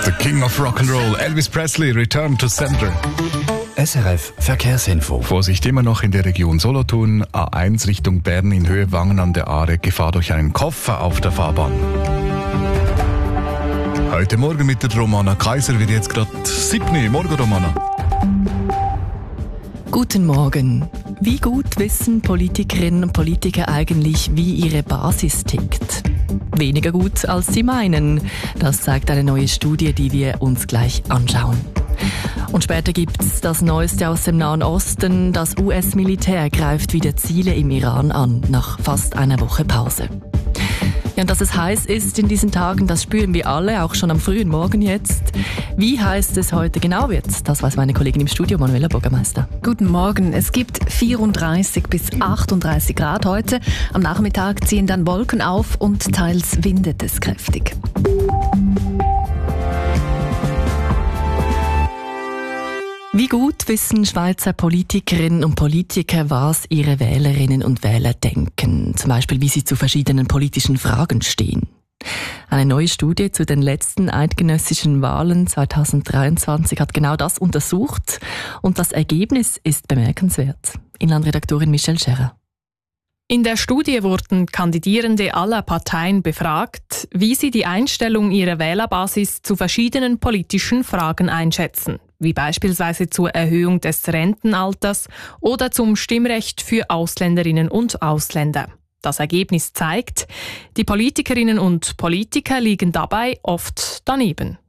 The King of Rock'n'Roll, Elvis Presley, Return to Sender. SRF Verkehrsinfo. Vorsicht immer noch in der Region Solothurn, A1 Richtung Bern in Höhe Wangen an der Aare, Gefahr durch einen Koffer auf der Fahrbahn. Heute Morgen mit der Romana Kaiser wird jetzt gerade 7. Morgen, Romana. Guten Morgen. Wie gut wissen Politikerinnen und Politiker eigentlich, wie ihre Basis tickt? Weniger gut, als sie meinen. Das zeigt eine neue Studie, die wir uns gleich anschauen. Und später gibt's das Neueste aus dem Nahen Osten. Das US-Militär greift wieder Ziele im Iran an, nach fast einer Woche Pause. Ja, und dass es heiß ist in diesen Tagen, das spüren wir alle, auch schon am frühen Morgen jetzt. Wie heiß es heute genau wird, das weiß meine Kollegin im Studio, Manuela Bürgermeister. Guten Morgen. Es gibt 34 bis 38 Grad heute. Am Nachmittag ziehen dann Wolken auf und teils windet es kräftig. Wie gut wissen Schweizer Politikerinnen und Politiker, was ihre Wählerinnen und Wähler denken? Zum Beispiel, wie sie zu verschiedenen politischen Fragen stehen. Eine neue Studie zu den letzten eidgenössischen Wahlen 2023 hat genau das untersucht. Und das Ergebnis ist bemerkenswert. Inlandredaktorin Michelle Scherer. In der Studie wurden Kandidierende aller Parteien befragt, wie sie die Einstellung ihrer Wählerbasis zu verschiedenen politischen Fragen einschätzen, wie beispielsweise zur Erhöhung des Rentenalters oder zum Stimmrecht für Ausländerinnen und Ausländer. Das Ergebnis zeigt, die Politikerinnen und Politiker liegen dabei oft daneben.